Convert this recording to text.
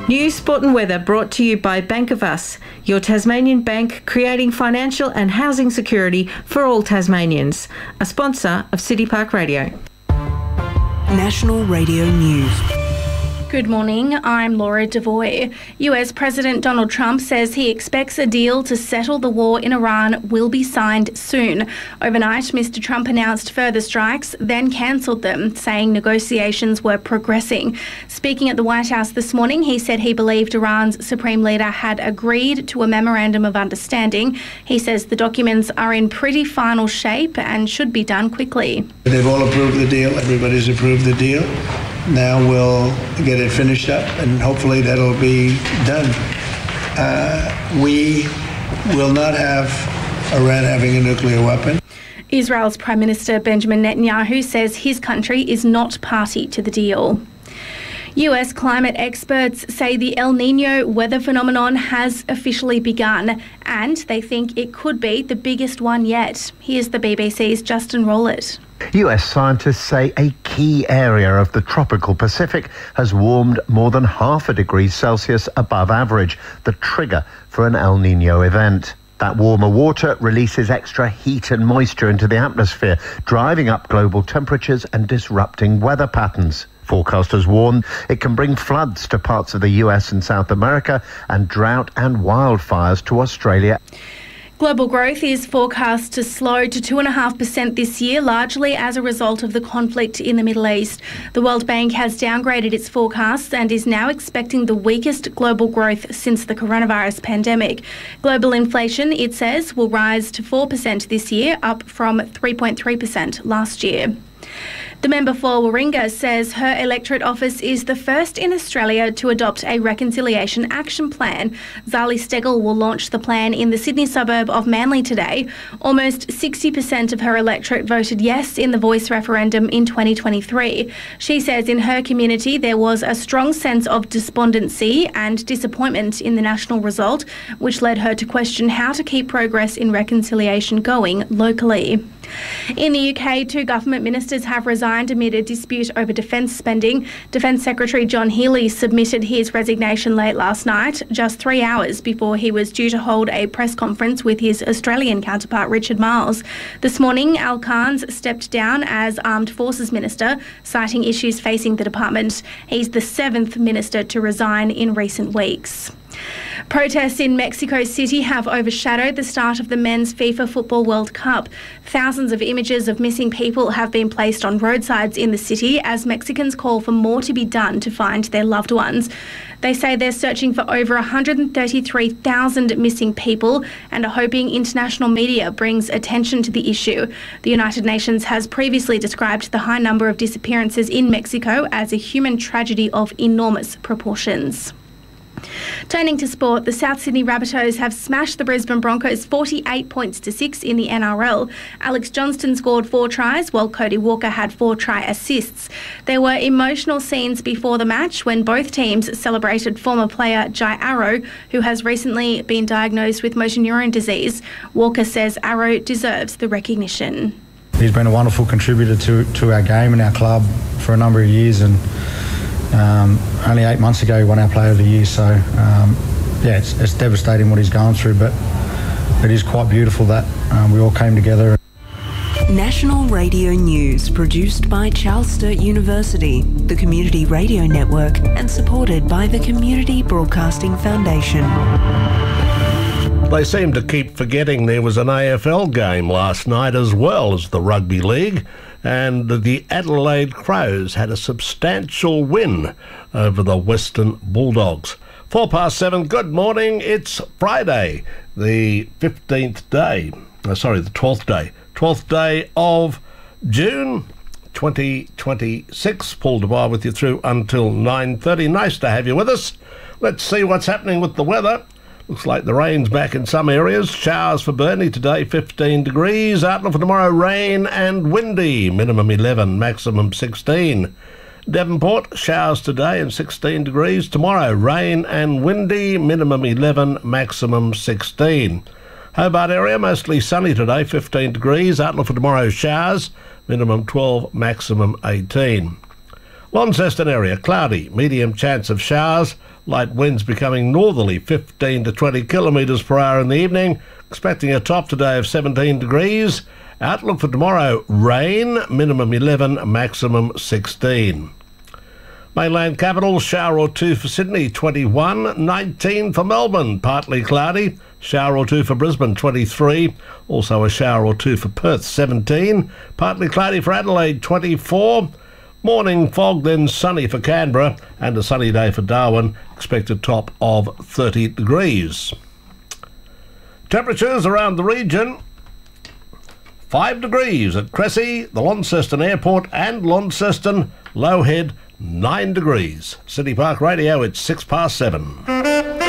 News, sport and weather brought to you by Bank of Us, your Tasmanian bank creating financial and housing security for all Tasmanians. A sponsor of City Park Radio. National Radio News. Good morning, I'm Laura Devoy. US President Donald Trump says he expects a deal to settle the war in Iran will be signed soon. Overnight, Mr. Trump announced further strikes, then cancelled them, saying negotiations were progressing. Speaking at the White House this morning, he said he believed Iran's supreme leader had agreed to a memorandum of understanding. He says the documents are in pretty final shape and should be done quickly. They've all approved the deal. Everybody's approved the deal. Now we'll get it finished up, and hopefully that'll be done. We will not have Iran having a nuclear weapon. Israel's Prime Minister Benjamin Netanyahu says his country is not party to the deal. US climate experts say the El Niño weather phenomenon has officially begun, and they think it could be the biggest one yet. Here's the BBC's Justin Rowlett. US scientists say a key area of the tropical Pacific has warmed more than 0.5 degrees Celsius above average, the trigger for an El Niño event. That warmer water releases extra heat and moisture into the atmosphere, driving up global temperatures and disrupting weather patterns. Forecasters warn it can bring floods to parts of the US and South America and drought and wildfires to Australia. Global growth is forecast to slow to 2.5% this year, largely as a result of the conflict in the Middle East. The World Bank has downgraded its forecasts and is now expecting the weakest global growth since the coronavirus pandemic. Global inflation, it says, will rise to 4% this year, up from 3.3% last year. The member for Warringah says her electorate office is the first in Australia to adopt a reconciliation action plan. Zali Steggall will launch the plan in the Sydney suburb of Manly today. Almost 60% of her electorate voted yes in the Voice referendum in 2023. She says in her community there was a strong sense of despondency and disappointment in the national result, which led her to question how to keep progress in reconciliation going locally. In the UK, 2 government ministers have resigned amid a dispute over defence spending. Defence Secretary John Healey submitted his resignation late last night, just 3 hours before he was due to hold a press conference with his Australian counterpart Richard Marles. This morning, Al Carnes stepped down as Armed Forces Minister, citing issues facing the department. He's the 7th minister to resign in recent weeks. Protests in Mexico City have overshadowed the start of the Men's FIFA Football World Cup. Thousands of images of missing people have been placed on roadsides in the city as Mexicans call for more to be done to find their loved ones. They say they're searching for over 133,000 missing people and are hoping international media brings attention to the issue. The United Nations has previously described the high number of disappearances in Mexico as a human tragedy of enormous proportions. Turning to sport, the South Sydney Rabbitohs have smashed the Brisbane Broncos 48 points to 6 in the NRL. Alex Johnston scored 4 tries, while Cody Walker had 4 try assists. There were emotional scenes before the match when both teams celebrated former player Jai Arrow, who has recently been diagnosed with motor neurone disease. Walker says Arrow deserves the recognition. He's been a wonderful contributor to our game and our club for a number of years, and only 8 months ago he won our Player of the Year, so it's devastating what he's going through, but it is quite beautiful that we all came together. National Radio News, produced by Charles Sturt University, the Community Radio Network, and supported by the Community Broadcasting Foundation. They seem to keep forgetting there was an AFL game last night as well as the Rugby League, and the Adelaide Crows had a substantial win over the Western Bulldogs. 7:04, good morning. It's Friday, the 12th day of June 2026. Paul Dwyer with you through until 9:30. Nice to have you with us. Let's see what's happening with the weather. Looks like the rain's back in some areas. Showers for Burnie today, 15 degrees. Outlook for tomorrow, rain and windy. Minimum 11, maximum 16. Devonport, showers today and 16 degrees. Tomorrow, rain and windy. Minimum 11, maximum 16. Hobart area, mostly sunny today, 15 degrees. Outlook for tomorrow, showers. Minimum 12, maximum 18. Launceston area, cloudy. Medium chance of showers. Light winds becoming northerly, 15 to 20 kilometres per hour in the evening. Expecting a top today of 17 degrees. Outlook for tomorrow, rain, minimum 11, maximum 16. Mainland capital, shower or two for Sydney, 21, 19 for Melbourne, partly cloudy. Shower or two for Brisbane, 23. Also a shower or two for Perth, 17. Partly cloudy for Adelaide, 24. Morning fog, then sunny for Canberra, and a sunny day for Darwin. Expected top of 30 degrees. Temperatures around the region. 5 degrees at Cressy, the Launceston Airport and Launceston. Low Head, 9 degrees. City Park Radio, it's 7:06.